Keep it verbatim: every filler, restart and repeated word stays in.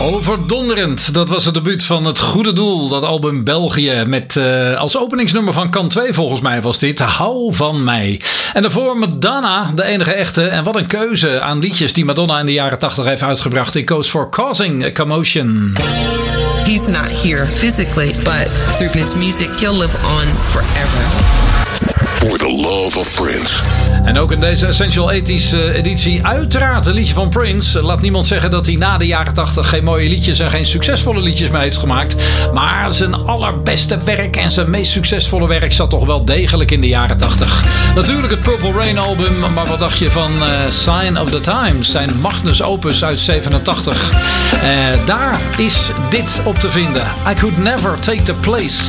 Overdonderend, dat was het debuut van Het Goede Doel, dat album België. Met uh, als openingsnummer van kant twee volgens mij was dit, Hou van mij. En daarvoor Madonna, de enige echte. En wat een keuze aan liedjes die Madonna in de jaren tachtig heeft uitgebracht. Ik koos voor Causing a Commotion. He's not here physically, but through his music he'll live on forever. For the love of Prince. En ook in deze Essential tachtig editie uiteraard een liedje van Prince. Laat niemand zeggen dat hij na de jaren tachtig geen mooie liedjes en geen succesvolle liedjes meer heeft gemaakt. Maar zijn allerbeste werk en zijn meest succesvolle werk zat toch wel degelijk in de jaren tachtig. Natuurlijk het Purple Rain album, maar wat dacht je van uh, Sign of the Times, zijn magnus opus uit zevenentachtig. Uh, daar is dit op te vinden. I Could Never Take the Place